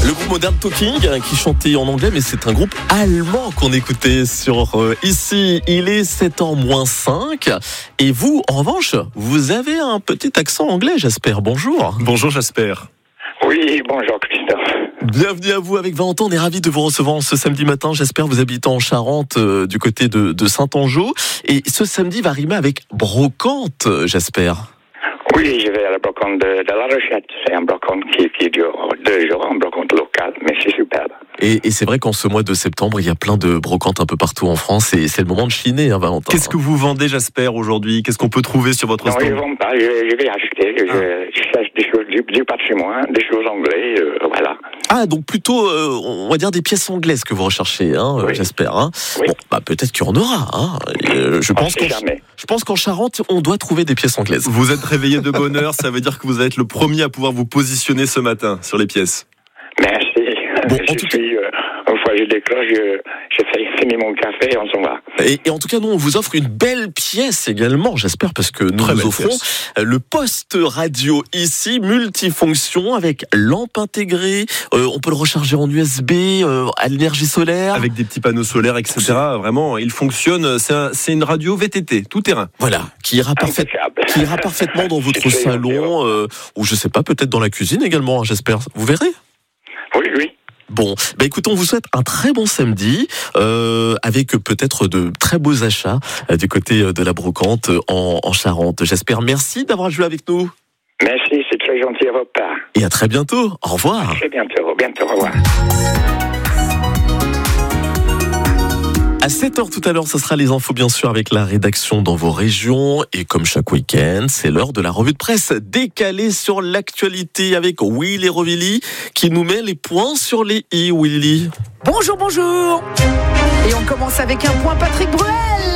Le groupe Modern Talking qui chantait en anglais, mais c'est un groupe allemand qu'on écoutait sur ici. Il est 7h-5. Et vous, en revanche, vous avez un petit accent anglais, j'espère. Bonjour. Bonjour, Jasper. Oui, bonjour Christophe. Bienvenue à vous avec Valentin. On est ravis de vous recevoir ce samedi matin. J'espère que vous habitez en Charente, du côté de Saint-Angeau. Et ce samedi va rimer avec brocante, j'espère. Oui, je vais à la brocante de La Rochette. C'est un brocante qui dure 2 jours, un brocante local, mais c'est superbe. Et c'est vrai qu'en ce mois de septembre, il y a plein de brocantes un peu partout en France et c'est le moment de chiner, hein, Valentin. Qu'est-ce que vous vendez, Jasper, aujourd'hui ? Qu'est-ce qu'on peut trouver sur votre stand ? Non, je ne vends pas, je vais acheter. Je cherche des choses du patrimoine, des choses anglaises, voilà. Ah, donc plutôt, on va dire des pièces anglaises que vous recherchez, hein, Oui. J'espère. Hein. Oui. Bon, bah, peut-être qu'il y en aura. Hein. Je pense qu'en Charente, on doit trouver des pièces anglaises. Vous êtes réveillé de bonne heure, ça veut dire que vous allez être le premier à pouvoir vous positionner ce matin sur les pièces. Merci. Bon, Une fois que je décroche, je fais finir mon café et on s'en va. Et en tout cas, nous, on vous offre une belle pièce également, j'espère, parce que nous vous offrons le poste radio ici, multifonction, avec lampe intégrée. On peut le recharger en USB, à l'énergie solaire. Avec des petits panneaux solaires, etc. Vraiment, il fonctionne. C'est une radio VTT, tout terrain. Voilà, qui ira parfaitement dans votre salon, ou je sais pas, peut-être dans la cuisine également, hein, j'espère. Vous verrez. Oui. Bon, bah écoutez, on vous souhaite un très bon samedi, avec peut-être de très beaux achats du côté de la brocante en Charente. J'espère. Merci d'avoir joué avec nous. Merci, c'est très gentil à votre part. Et à très bientôt. Au revoir. À très bientôt, au revoir. À 7h tout à l'heure, ce sera les infos bien sûr avec la rédaction dans vos régions. Et comme chaque week-end, c'est l'heure de la revue de presse décalée sur l'actualité avec Willy Rovilly qui nous met les points sur les i. Willy. Bonjour. Et on commence avec un point Patrick Bruel.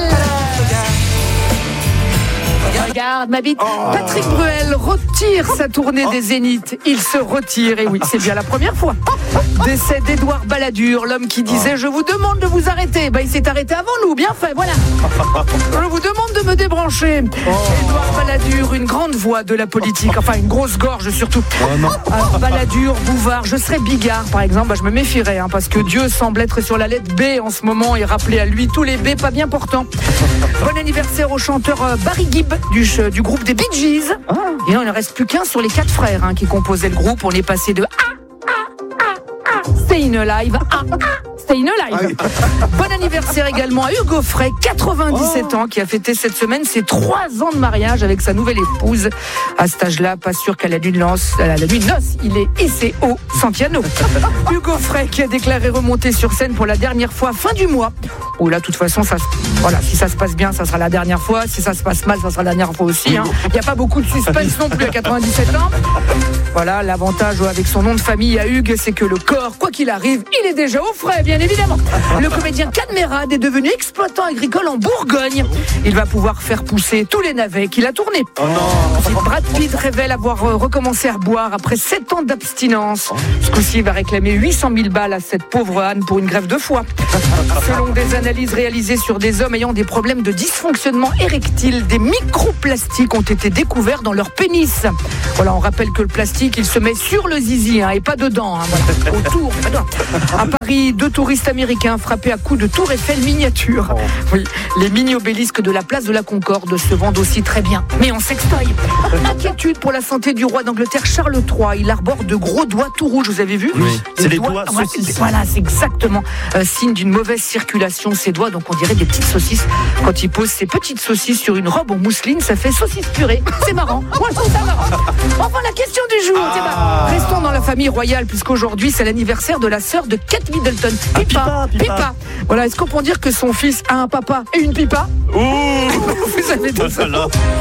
Regarde ma bite. Patrick Bruel retire sa tournée des Zéniths. Il se retire, et oui, c'est bien la première fois. Décès d'Édouard Balladur, l'homme qui disait « Je vous demande de vous arrêter ». Il s'est arrêté avant nous, bien fait, voilà. Je vous demande de me débrancher. Édouard Balladur, une grande voix de la politique, enfin une grosse gorge surtout. Balladur, Bouvard, je serais Bigard par exemple, je me méfierais, parce que Dieu semble être sur la lettre B en ce moment et rappeler à lui tous les B pas bien portants. Bon anniversaire au chanteur Barry Gibb du groupe des Bee Gees. Et il ne reste plus qu'un sur les 4 frères qui composaient le groupe. On est passé de Stay in Alive à Stay in Alive. Bon anniversaire également à Hugo Frey, 97 ans, qui a fêté cette semaine ses 3 ans de mariage avec sa nouvelle épouse. À cet âge-là, pas sûr qu'à la nuit de noces, il est hissé au Santiano. Hugo Frey qui a déclaré remonter sur scène pour la dernière fois fin du mois. Oh là, de toute façon, si ça se passe bien, ça sera la dernière fois. Si ça se passe mal, ça sera la dernière fois aussi. Il n'y a pas beaucoup de suspense non plus à 97 ans. Voilà, l'avantage avec son nom de famille à Hugues, c'est que le corps, quoi qu'il arrive, il est déjà au frais, bien évidemment. Le comédien Cadmerade est devenu exploitant agricole en Bourgogne. Il va pouvoir faire pousser tous les navets qu'il a tournés. Brad Pitt révèle avoir recommencé à boire après 7 ans d'abstinence. Ce coup-ci, il va réclamer 800 000 balles à cette pauvre Anne pour une greffe de foie. Selon des analyses réalisées sur des hommes ayant des problèmes de dysfonctionnement érectile, des microplastiques ont été découverts dans leur pénis. Voilà, on rappelle que le plastique, il se met sur le zizi et pas dedans. Voilà, autour. À Paris, 2 touristes américains frappés à coups de tour Eiffel miniature. Oui, les mini-obélisques de la place de la Concorde se vendent aussi très bien. Mais on sextoille. Inquiétude pour la santé du roi d'Angleterre Charles III. Il arbore de gros doigts tout rouges, vous avez vu ? Oui, c'est les doigts saucisses. Voilà, c'est exactement signe d'une mauvaise circulation, ces doigts. Donc on dirait des petites saucisses. Quand il pose ses petites saucisses sur une robe en mousseline, ça fait saucisse purée. C'est marrant. Moi, je trouve ça marrant. Enfin, la question du jour. Restons dans la famille royale, puisqu'aujourd'hui, c'est l'anniversaire de la sœur de Kate Middleton. Pipa. Voilà, est-ce qu'on peut dire que son fils a un papa et une pipa ? Vous avez tout ça.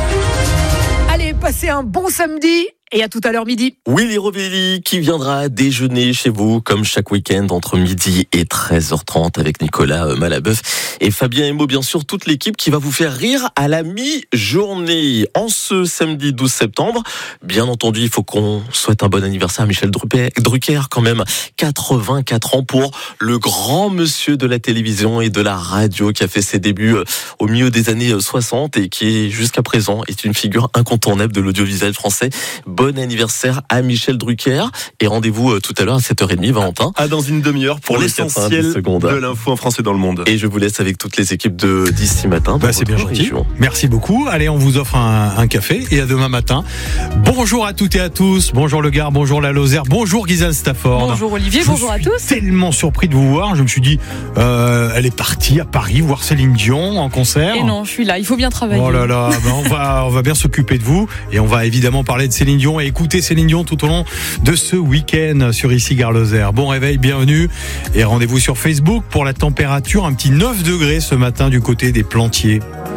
Allez, passez un bon samedi. Et à tout à l'heure midi. Willy Rovilly qui viendra déjeuner chez vous comme chaque week-end entre midi et 13h30 avec Nicolas Malabeuf et Fabien Emo, bien sûr, toute l'équipe qui va vous faire rire à la mi-journée en ce samedi 12 septembre. Bien entendu, il faut qu'on souhaite un bon anniversaire à Michel Drucker, quand même 84 ans pour le grand monsieur de la télévision et de la radio qui a fait ses débuts au milieu des années 60 et qui jusqu'à présent est une figure incontournable de l'audiovisuel français. bon anniversaire à Michel Drucker. Et rendez-vous tout à l'heure à 7h30, Valentin. Dans une demi-heure pour les l'essentiel 90 secondes de l'info en français dans le monde. Et je vous laisse avec toutes les équipes de d'ici matin. C'est bien gentil. Merci beaucoup. Allez, on vous offre un café et à demain matin. Bonjour à toutes et à tous. Bonjour le Gard, bonjour la Lozère, bonjour Gisèle Stafford. Bonjour Olivier, bonjour à tous. Tellement surpris de vous voir. Je me suis dit, elle est partie à Paris voir Céline Dion en concert. Et non, je suis là. Il faut bien travailler. Oh là là, on va bien s'occuper de vous et on va évidemment parler de Céline Dion et écouter Céline Dion tout au long de ce week-end sur ici Gare Lozère. Bon réveil, bienvenue et rendez-vous sur Facebook pour la température, un petit 9 degrés ce matin du côté des Plantiers.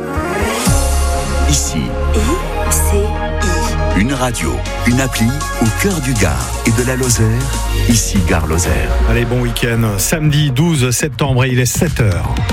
Ici, une radio, une appli au cœur du Gard et de la Lozère, ici Gare Lozère. Allez, bon week-end, samedi 12 septembre et il est 7h.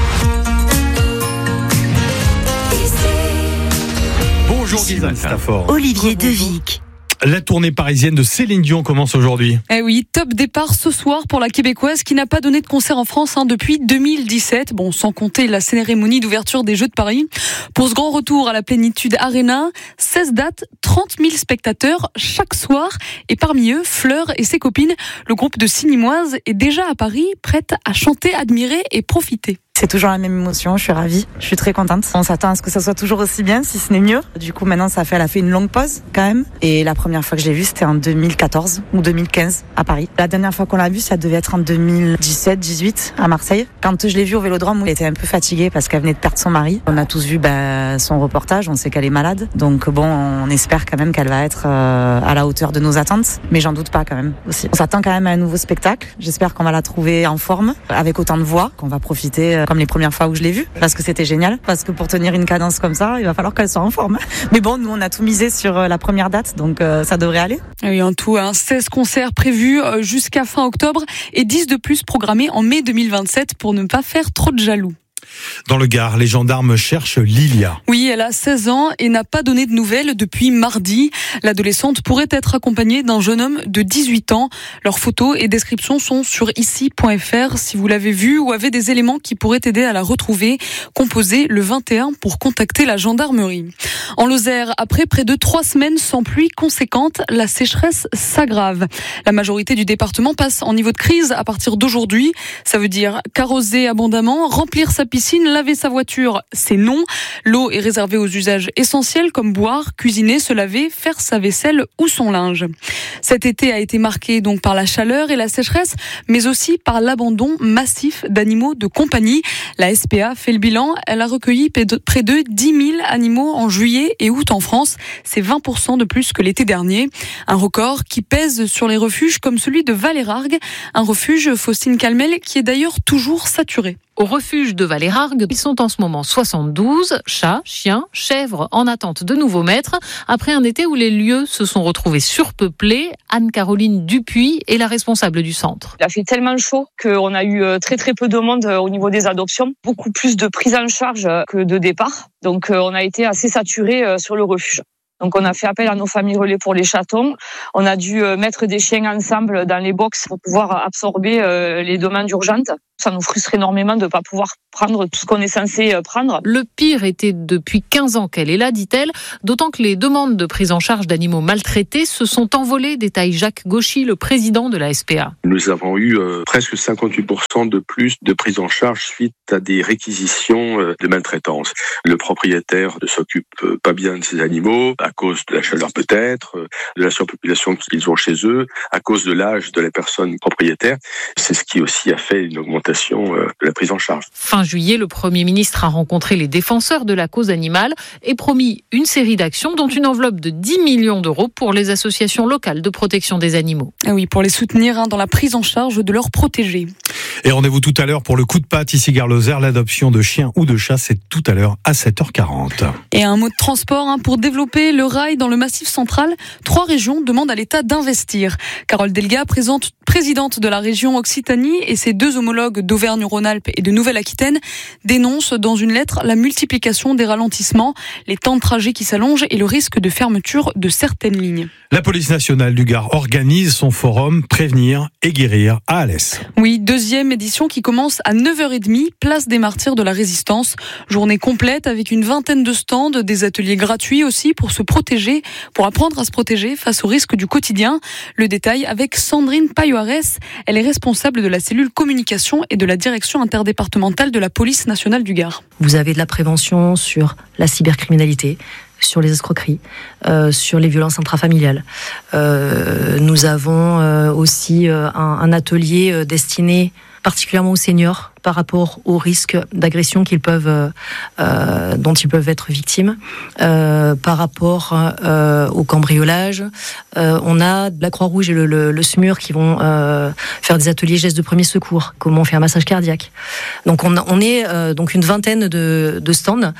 Bonjour Gisèle Stafford. Olivier Devic. La tournée parisienne de Céline Dion commence aujourd'hui. Eh oui, top départ ce soir pour la Québécoise qui n'a pas donné de concert en France depuis 2017. Bon, sans compter la cérémonie d'ouverture des Jeux de Paris. Pour ce grand retour à la Plénitude Arena, 16 dates, 30 000 spectateurs chaque soir. Et parmi eux, Fleur et ses copines, le groupe de Cinimoise est déjà à Paris, prête à chanter, admirer et profiter. C'est toujours la même émotion, je suis ravie, je suis très contente. On s'attend à ce que ça soit toujours aussi bien, si ce n'est mieux. Du coup, maintenant, elle a fait une longue pause quand même. Et la première fois que je l'ai vue, c'était en 2014 ou 2015 à Paris. La dernière fois qu'on l'a vue, ça devait être en 2017-18 à Marseille. Quand je l'ai vue au Vélodrome, elle était un peu fatiguée parce qu'elle venait de perdre son mari. On a tous vu son reportage, on sait qu'elle est malade. Donc bon, on espère quand même qu'elle va être à la hauteur de nos attentes. Mais j'en doute pas quand même aussi. On s'attend quand même à un nouveau spectacle. J'espère qu'on va la trouver en forme, avec autant de voix, qu'on va profiter comme les premières fois où je l'ai vue, parce que c'était génial, parce que pour tenir une cadence comme ça, il va falloir qu'elle soit en forme. Mais bon, nous on a tout misé sur la première date, donc ça devrait aller. Oui, en tout, 16 concerts prévus jusqu'à fin octobre et 10 de plus programmés en mai 2027 pour ne pas faire trop de jaloux. Dans le Gard, les gendarmes cherchent Lilia. Oui, elle a 16 ans et n'a pas donné de nouvelles depuis mardi. L'adolescente pourrait être accompagnée d'un jeune homme de 18 ans. Leurs photos et descriptions sont sur ici.fr. Si vous l'avez vue ou avez des éléments qui pourraient aider à la retrouver, composez le 21 pour contacter la gendarmerie. En Lozère, après près de 3 semaines sans pluie conséquente, la sécheresse s'aggrave. La majorité du département passe en niveau de crise à partir d'aujourd'hui. Ça veut dire qu'arroser abondamment, remplir sa piscine, laver sa voiture, c'est non. L'eau est réservée aux usages essentiels comme boire, cuisiner, se laver, faire sa vaisselle ou son linge. Cet été a été marqué donc par la chaleur et la sécheresse, mais aussi par l'abandon massif d'animaux de compagnie. La SPA fait le bilan. Elle a recueilli près de 10 000 animaux en juillet et août en France. C'est 20% de plus que l'été dernier. Un record qui pèse sur les refuges comme celui de Valérargues. Un refuge, Faustine Calmel, qui est d'ailleurs toujours saturé. Au refuge de Valérargues, ils sont en ce moment 72, chats, chiens, chèvres en attente de nouveaux maîtres, après un été où les lieux se sont retrouvés surpeuplés. Anne-Caroline Dupuis est la responsable du centre. Il a fait tellement chaud qu'on a eu très très peu de monde au niveau des adoptions, beaucoup plus de prise en charge que de départ. Donc on a été assez saturé sur le refuge. Donc on a fait appel à nos familles relais pour les chatons. On a dû mettre des chiens ensemble dans les box pour pouvoir absorber les demandes urgentes. Ça nous frustre énormément de ne pas pouvoir prendre tout ce qu'on est censé prendre. Le pire était depuis 15 ans qu'elle est là, dit-elle, d'autant que les demandes de prise en charge d'animaux maltraités se sont envolées, détaille Jacques Gauchy, le président de la SPA. Nous avons eu presque 58% de plus de prise en charge suite à des réquisitions de maltraitance. Le propriétaire ne s'occupe pas bien de ses animaux, à cause de la chaleur peut-être, de la surpopulation qu'ils ont chez eux, à cause de l'âge de la personne propriétaire. C'est ce qui aussi a fait une augmentation de la prise en charge. Fin juillet, le Premier ministre a rencontré les défenseurs de la cause animale et promis une série d'actions, dont une enveloppe de 10 millions d'euros pour les associations locales de protection des animaux. Ah oui, pour les soutenir dans la prise en charge de leurs protégés. Et rendez-vous tout à l'heure pour le coup de patte ici Gare Lozère. L'adoption de chiens ou de chats, c'est tout à l'heure à 7h40. Et un mot de transport pour développer le rail dans le Massif central. 3 régions demandent à l'État d'investir. Carole Delga, présidente de la région Occitanie, et ses 2 homologues d'Auvergne-Rhône-Alpes et de Nouvelle-Aquitaine dénoncent dans une lettre la multiplication des ralentissements, les temps de trajet qui s'allongent et le risque de fermeture de certaines lignes. La police nationale du Gard organise son forum Prévenir et guérir à Alès. Oui, 2e 4e édition qui commence à 9h30, place des Martyrs de la Résistance. Journée complète avec une vingtaine de stands, des ateliers gratuits aussi pour se protéger, pour apprendre à se protéger face aux risques du quotidien. Le détail avec Sandrine Payoares. Elle est responsable de la cellule communication et de la direction interdépartementale de la police nationale du Gard. Vous avez de la prévention sur la cybercriminalité, sur les escroqueries, sur les violences intrafamiliales. Nous avons aussi un atelier destiné particulièrement aux seniors par rapport aux risques d'agression dont ils peuvent être victimes, par rapport au cambriolage. On a la Croix-Rouge et le SMUR qui vont faire des ateliers gestes de premier secours, comment on fait un massage cardiaque. Donc on est donc une vingtaine de stands,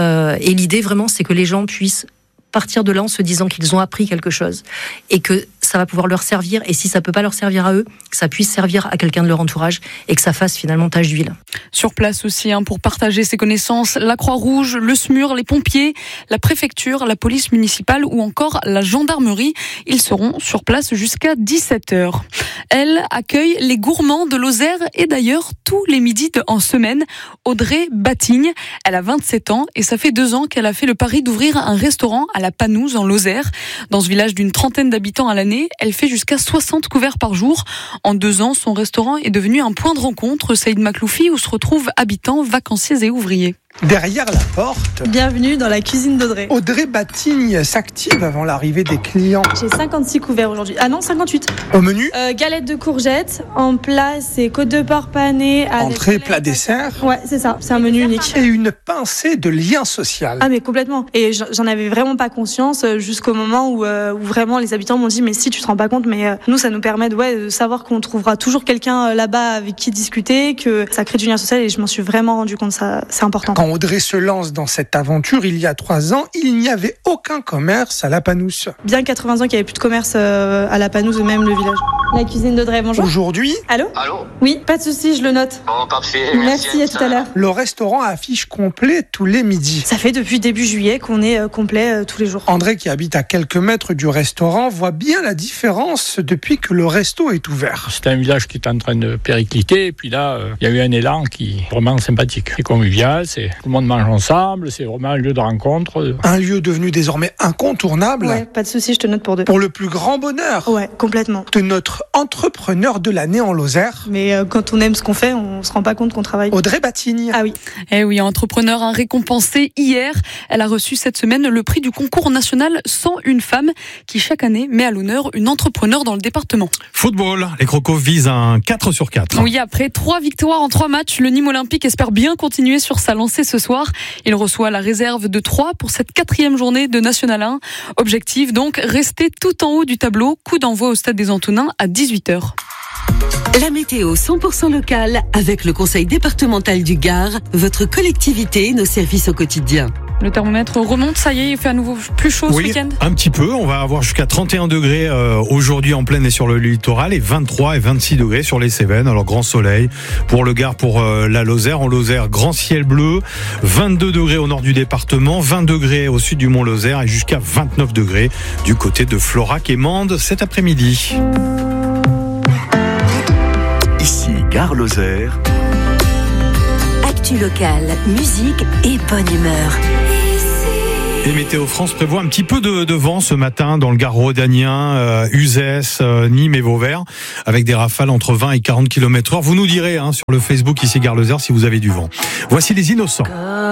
et l'idée vraiment c'est que les gens puissent partir de là en se disant qu'ils ont appris quelque chose et que ça va pouvoir leur servir, et si ça peut pas leur servir à eux, que ça puisse servir à quelqu'un de leur entourage et que ça fasse finalement tache d'huile. Sur place aussi, pour partager ses connaissances, la Croix-Rouge, le SMUR, les pompiers, la préfecture, la police municipale ou encore la gendarmerie. Ils seront sur place jusqu'à 17h. Elle accueille les gourmands de Lozère et d'ailleurs tous les midis en semaine. Audrey Batigne, elle a 27 ans et ça fait 2 ans qu'elle a fait le pari d'ouvrir un restaurant à la Panouse en Lozère. Dans ce village d'une trentaine d'habitants à l'année, elle fait jusqu'à 60 couverts par jour. En 2 ans, son restaurant est devenu un point de rencontre, Saïd Makloufi, où se retrouvent habitants, vacanciers et ouvriers. Derrière la porte. Bienvenue dans la cuisine d'Audrey. Audrey Batigne s'active avant l'arrivée des clients. J'ai 56 couverts aujourd'hui. Ah non, 58. Au menu, galette de courgettes. En plat, c'est côte de porc pané. Entrée, plat, dessert. Ouais, c'est ça. C'est un menu unique. Et une pincée de lien social. Ah mais complètement. Et j'en avais vraiment pas conscience jusqu'au moment où vraiment les habitants m'ont dit mais si tu te rends pas compte, mais nous ça nous permet de savoir qu'on trouvera toujours quelqu'un là-bas avec qui discuter, que ça crée du lien social, et je m'en suis vraiment rendu compte, ça c'est important. Quand Audrey se lance dans cette aventure il y a 3 ans, il n'y avait aucun commerce à la Panouse. Bien 80 ans qu'il n'y avait plus de commerce à la Panouse, même le village. La cuisine d'Audrey, bonjour. Aujourd'hui. Allô ? Oui, pas de souci, je le note. Bon, parfait. Merci, à tout à l'heure. Le restaurant affiche complet tous les midis. Ça fait depuis début juillet qu'on est complet tous les jours. André, qui habite à quelques mètres du restaurant, voit bien la différence depuis que le resto est ouvert. C'est un village qui est en train de péricliter, et puis là, il y a eu un élan qui est vraiment sympathique. C'est convivial, tout le monde mange ensemble, c'est vraiment un lieu de rencontre. Un lieu devenu désormais incontournable. Ouais, pas de souci, je te note pour 2. Pour le plus grand bonheur. Ouais, complètement. De notre entrepreneur de l'année en Lozère. Mais quand on aime ce qu'on fait, on se rend pas compte qu'on travaille. Audrey Batigne. Ah oui. Eh oui, entrepreneur récompensée hier. Elle a reçu cette semaine le prix du concours national 101 femmes qui chaque année met à l'honneur une entrepreneur dans le département. Football, les Crocos visent un 4/4. Oui, après 3 victoires en 3 matchs, le Nîmes Olympique espère bien continuer sur sa lancée ce soir. Il reçoit la réserve de 3 pour cette 4e journée de National 1. Objectif donc, rester tout en haut du tableau. Coup d'envoi au Stade des Antonins à 18h. La météo 100% locale avec le Conseil départemental du Gard, votre collectivité, nos services au quotidien. Le thermomètre remonte, ça y est, il fait à nouveau plus chaud ce week-end. Un petit peu, on va avoir jusqu'à 31 degrés aujourd'hui en plaine et sur le littoral, et 23 et 26 degrés sur les Cévennes. Alors grand soleil pour le Gard, pour la Lozère. En Lozère, grand ciel bleu, 22 degrés au nord du département, 20 degrés au sud du Mont Lozère et jusqu'à 29 degrés du côté de Florac et Mende cet après-midi. Ici Gare Lozère. Actu locale, musique et bonne humeur. Et Météo France prévoit un petit peu de vent ce matin dans le Gard rhodanien, Uzès, Nîmes et Vauvert, avec des rafales entre 20 et 40 km/h. Vous nous direz sur le Facebook ici Gare Lozère si vous avez du vent. Voici les Innocents.